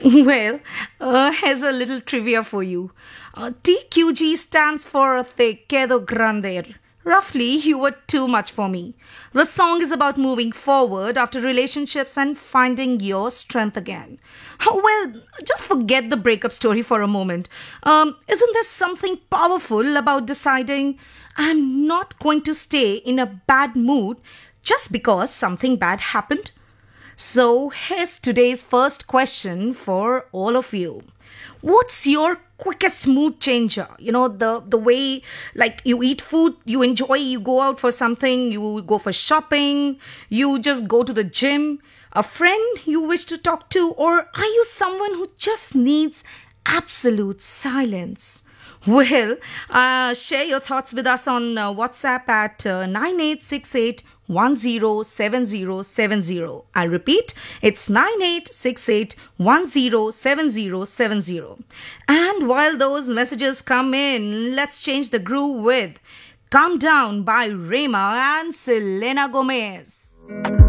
Well, here's a little trivia for you. TQG stands for Te Quedo Grande. Roughly, you were too much for me. The song is about moving forward after relationships and finding your strength again. Well, just forget the breakup story for a moment. Isn't there something powerful about deciding I'm not going to stay in a bad mood just because something bad happened? So, here's today's first question for all of you. What's your quickest mood changer? The way like you eat food you enjoy, you go out for something, you go for shopping, you just go to the gym, a friend you wish to talk to, or are you someone who just needs absolute silence? Well, share your thoughts with us on WhatsApp at 9868 107070. I'll repeat, it's 9868 107070. And while those messages come in, let's change the groove with Calm Down by Rema and Selena Gomez.